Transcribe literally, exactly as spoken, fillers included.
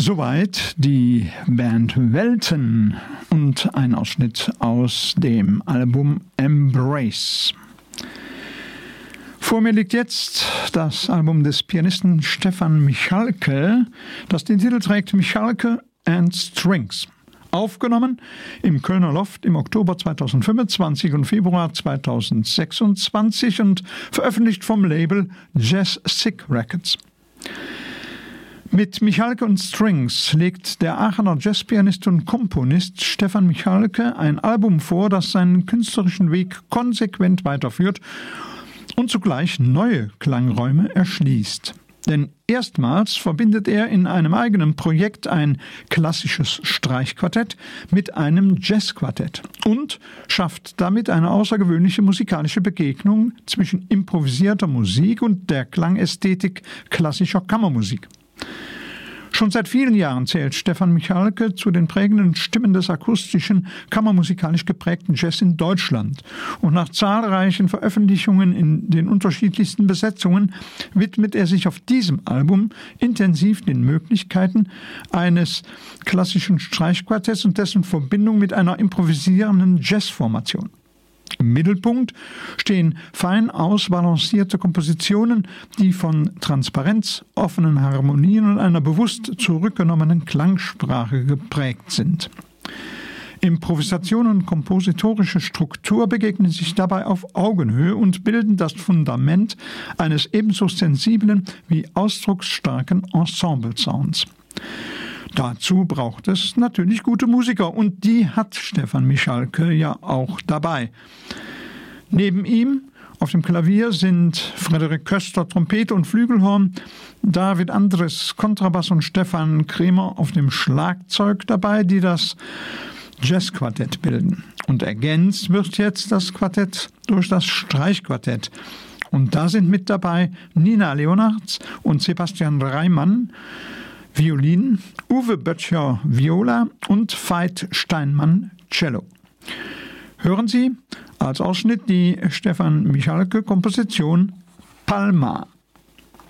Soweit die Band Welten und ein Ausschnitt aus dem Album Embrace. Vor mir liegt jetzt das Album des Pianisten Stefan Michalke, das den Titel trägt Michalke and Strings. Aufgenommen im Kölner Loft im Oktober zweitausendfünfundzwanzig und Februar zweitausendsechsundzwanzig und veröffentlicht vom Label Jazz Sick Records. Mit Michalke und Strings legt der Aachener Jazzpianist und Komponist Stefan Michalke ein Album vor, das seinen künstlerischen Weg konsequent weiterführt und zugleich neue Klangräume erschließt. Denn erstmals verbindet er in einem eigenen Projekt ein klassisches Streichquartett mit einem Jazzquartett und schafft damit eine außergewöhnliche musikalische Begegnung zwischen improvisierter Musik und der Klangästhetik klassischer Kammermusik. Schon seit vielen Jahren zählt Stefan Michalke zu den prägenden Stimmen des akustischen, kammermusikalisch geprägten Jazz in Deutschland. Und nach zahlreichen Veröffentlichungen in den unterschiedlichsten Besetzungen widmet er sich auf diesem Album intensiv den Möglichkeiten eines klassischen Streichquartetts und dessen Verbindung mit einer improvisierenden Jazzformation. Im Mittelpunkt stehen fein ausbalancierte Kompositionen, die von Transparenz, offenen Harmonien und einer bewusst zurückgenommenen Klangsprache geprägt sind. Improvisation und kompositorische Struktur begegnen sich dabei auf Augenhöhe und bilden das Fundament eines ebenso sensiblen wie ausdrucksstarken Ensemble-Sounds. Dazu braucht es natürlich gute Musiker und die hat Stefan Michalke ja auch dabei. Neben ihm auf dem Klavier sind Frederik Köster Trompete und Flügelhorn, David Andres Kontrabass und Stefan Kremer auf dem Schlagzeug dabei, die das Jazzquartett bilden. Und ergänzt wird jetzt das Quartett durch das Streichquartett. Und da sind mit dabei Nina Leonards und Sebastian Reimann, Violin, Uwe Böttcher Viola und Veit Steinmann Cello. Hören Sie als Ausschnitt die Stefan Michalke Komposition Palma.